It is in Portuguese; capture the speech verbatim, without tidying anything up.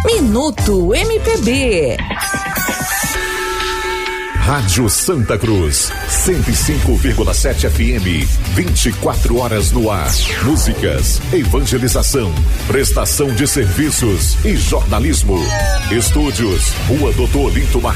Minuto M P B. Rádio Santa Cruz, cento e cinco vírgula sete F M, vinte e quatro horas no ar. Músicas, evangelização, prestação de serviços e jornalismo. Estúdios, Rua Doutor Olinto Martins.